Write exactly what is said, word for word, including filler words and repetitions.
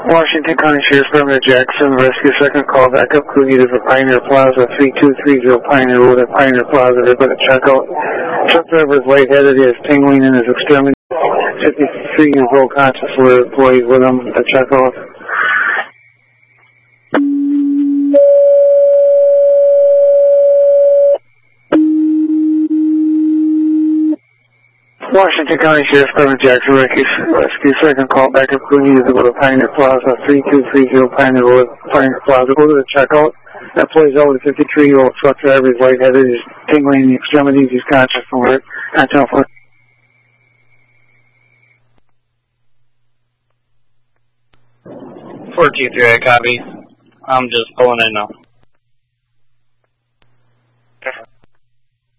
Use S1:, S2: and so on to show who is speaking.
S1: Washington County Sheriff's Department, Jackson, rescue second call, backup crew needed for Pioneer Plaza, three two three zero Pioneer Road at Pioneer Plaza. They're going to check out. Truck driver is lightheaded, he has tingling in his extremity. fifty-three years old, conscious, with employees with him to check out. Washington County Sheriff's Department, Jackson, rescue, rescue second call, backup crew needed to go to Pioneer Plaza, three two three zero Pioneer Road, Pioneer Plaza. Go to the checkout. That plays out with a fifty-three-year-old truck driver. He's lightheaded, he's tingling in the extremities, he's conscious from work. That's all for
S2: four two three, I copy. I'm just pulling in now.